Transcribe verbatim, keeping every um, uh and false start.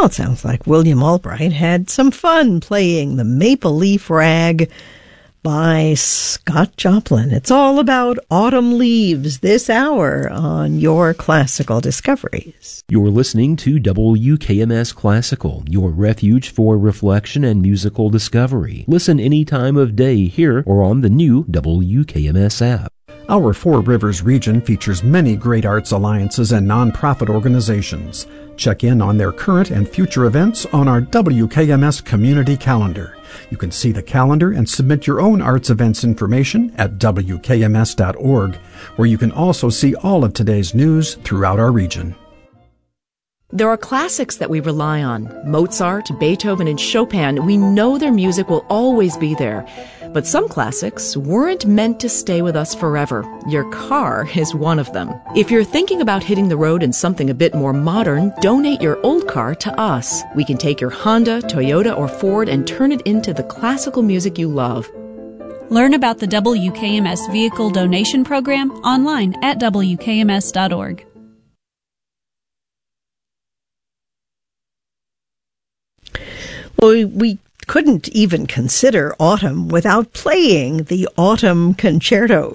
Well, it sounds like William Albright had some fun playing the Maple Leaf Rag by Scott Joplin. It's all about autumn leaves this hour on Your Classical Discoveries. You're listening to W K M S Classical, your refuge for reflection and musical discovery. Listen any time of day here or on the new W K M S app. Our Four Rivers region features many great arts alliances and nonprofit organizations. Check in on their current and future events on our W K M S community calendar. You can see the calendar and submit your own arts events information at W K M S dot org, where you can also see all of today's news throughout our region. There are classics that we rely on. Mozart, Beethoven, and Chopin. We know their music will always be there. But some classics weren't meant to stay with us forever. Your car is one of them. If you're thinking about hitting the road in something a bit more modern, donate your old car to us. We can take your Honda, Toyota, or Ford and turn it into the classical music you love. Learn about the W K M S Vehicle Donation Program online at W K M S dot org. Well, we, we couldn't even consider autumn without playing the Autumn Concerto